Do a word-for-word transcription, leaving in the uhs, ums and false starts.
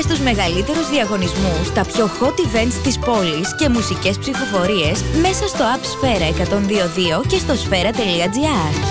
Μπες στους μεγαλύτερους διαγωνισμούς, τα πιο hot events της πόλης και μουσικές ψηφοφορίες μέσα στο App Sfera εκατόν δύο δύο και στο sfera τελεία gr.